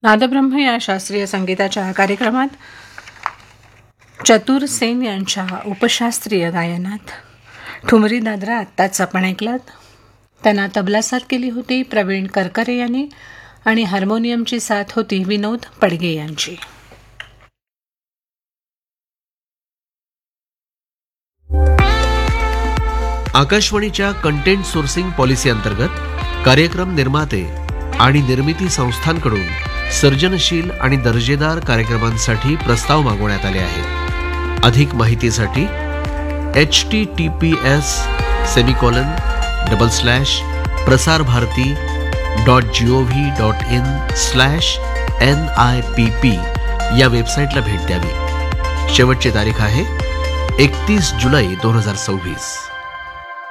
नादब्रह्म या शास्त्रीय संगीताच्या कार्यक्रमात चतुर सेन यांच्या उपशास्त्रीय गायनात ठुमरी दादरा आत्ताच आपण ऐकलात. त्यांना तबला साथ केली होती प्रवीण करकरे यांनी आणि हार्मोनियमची साथ होती विनोद पडगे यांची. आकाशवाणीच्या कंटेंट सोर्सिंग पॉलिसी अंतर्गत कार्यक्रम निर्माते आणि निर्मिती संस्थांकडून सर्जनशील आणि दर्जेदार कार्यक्रमांसाठी प्रस्ताव मागवण्यात आले आहेत. अधिक माहितीसाठी https://prasarbharati.gov.in/NIPP या वेबसाईटला भेट द्यावी. शेवटची तारीख आहे 31 जुलै 2026.